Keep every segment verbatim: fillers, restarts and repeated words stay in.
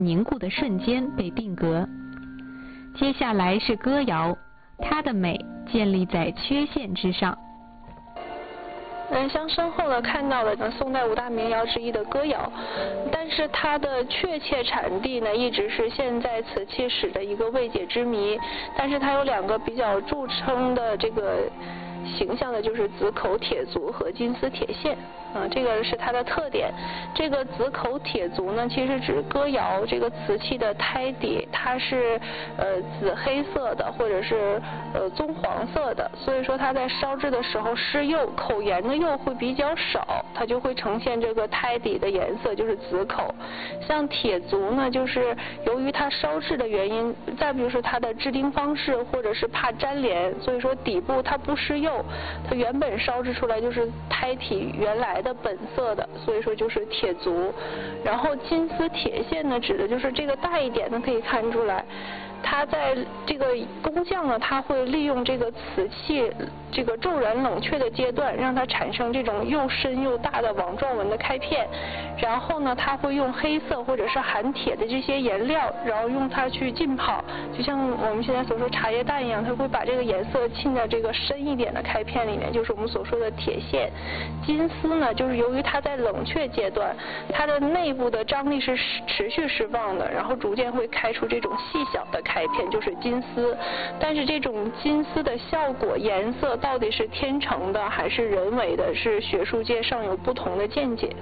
凝固的瞬间被定格。接下来是歌谣，它的美建立在缺陷之上。 嗯，像身后呢看到的宋代五大名谣之一的歌谣，但是它的确切产地呢一直是现在瓷器史的一个未解之谜。但是它有两个比较著称的这个形象的，就是紫口铁足和金丝铁线。啊，这个是它的特点。这个紫口铁足呢，其实指歌谣这个瓷器的胎底，它是呃紫黑色的，或者是呃棕黄色的，所以说它在烧制的时候施釉，口沿的釉会比较少，它就会呈现这个胎底的颜色，就是紫口。像铁足呢，就是由于它烧制的原因，再比如说它的制钉方式，或者是怕粘连，所以说底部它不施釉，它原本烧制出来就是胎体原来的本色的，所以说就是铁足。然后金丝铁线呢，指的就是这个大一点呢，可以看出来，它在这个工匠呢，他会利用这个瓷器这个骤然冷却的阶段，让它产生这种又深又大的网状纹的开片。然后呢，他会用黑色或者是含铁的这些颜料，然后用它去浸泡，就像我们现在所说茶叶蛋一样，它会把这个颜色浸在这个深一点的开片里面，就是我们所说的铁线。金丝呢，就是由于它在冷却阶段，它的内部的张力是持续释放的，然后逐渐会开出这种细小的开片，就是金丝。但是这种金丝的效果颜色到底是天成的还是人为的，是学术界上有不同的见解。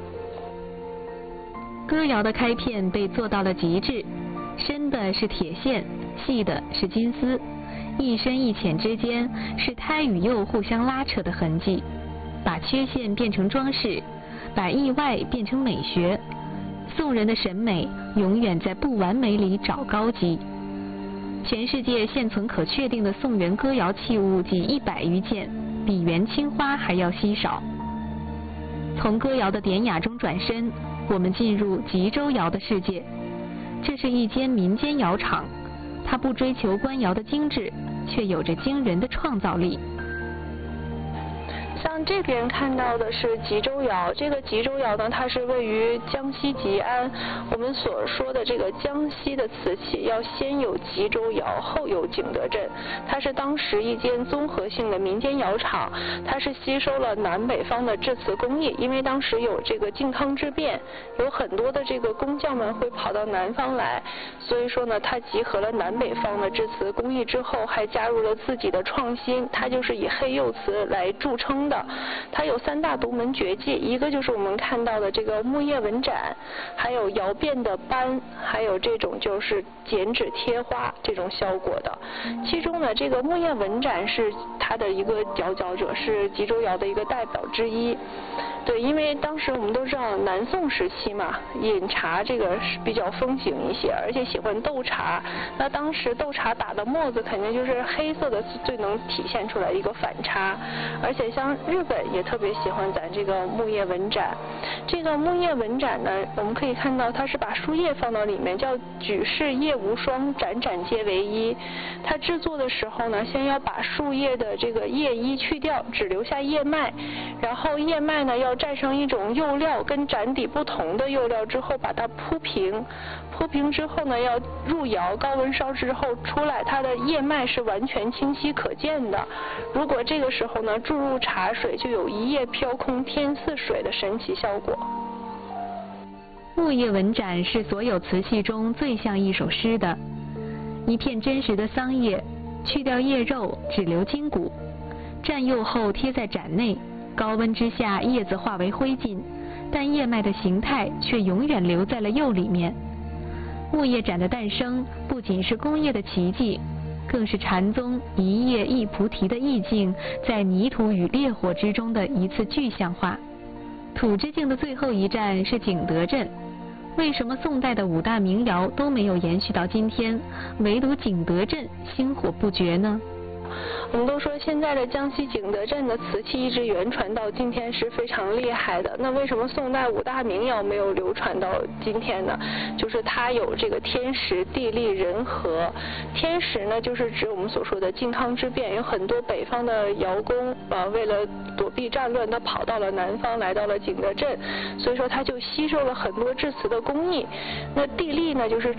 歌谣的开片被做到了极致，深的是铁线，细的是金丝，一深一浅之间是胎与釉互相拉扯的痕迹，把缺陷变成装饰，把意外变成美学。宋人的审美永远在不完美里找高级。全世界现存可确定的宋元歌谣器物仅一百余件，比元青花还要稀少。从歌谣的典雅中转身，我们进入吉州窑的世界。这是一间民间窑厂，它不追求官窑的精致，却有着惊人的创造力。 像这边看到的是吉州窑，这个吉州窑呢，它是位于江西吉安。我们所说的这个江西的瓷器，要先有吉州窑，后有景德镇。它是当时一间综合性的民间窑厂，它是吸收了南北方的制瓷工艺。因为当时有这个靖康之变，有很多的这个工匠们会跑到南方来，所以说呢，它集合了南北方的制瓷工艺之后，还加入了自己的创新，它就是以黑釉瓷来著称的。它有三大独门绝技，一个就是我们看到的这个木叶纹展，还有窑变的斑，还有这种就是剪纸贴花这种效果的。其中呢，这个木叶纹展是它的一个佼佼者，是吉州窑的一个代表之一。对，因为当时我们都知道南宋时期嘛，饮茶这个是比较风行一些，而且喜欢斗茶。那当时斗茶打的沫子肯定就是黑色的，最能体现出来一个反差。而且像日本也特别喜欢咱这个木叶纹展。这个木叶纹展呢，我们可以看到它是把树叶放到里面，叫举世叶无双，盏盏皆为一。它制作的时候呢，先要把树叶的这个叶衣去掉，只留下叶脉，然后叶脉呢要蘸上一种釉料，跟盏底不同的釉料之后把它铺平，铺平之后呢要入窑高温烧之后出来，它的叶脉是完全清晰可见的。如果这个时候呢注入茶水，就有一叶飘空天似水的神奇效果。 木叶纹展是所有瓷器中最像一首诗的。一片真实的桑叶，去掉叶肉，只留筋骨，蘸釉后贴在盏内，高温之下叶子化为灰烬，但叶脉的形态却永远留在了釉里面。木叶盏的诞生不仅是工业的奇迹，更是禅宗一叶一菩提的意境在泥土与烈火之中的一次具象化。土之境的最后一站是景德镇。为什么宋代的五大名窑都没有延续到今天，唯独景德镇星火不绝呢？ 我们都说现在的江西景德镇的瓷器一直原传到今天是非常厉害的，那为什么宋代五大名窑没有流传到今天呢？就是它有这个天时地利人和。天时呢，就是指我们所说的靖康之变，有很多北方的窑工啊，为了躲避战乱，他跑到了南方，来到了景德镇，所以说他就吸收了很多制瓷的工艺。那地利呢，就是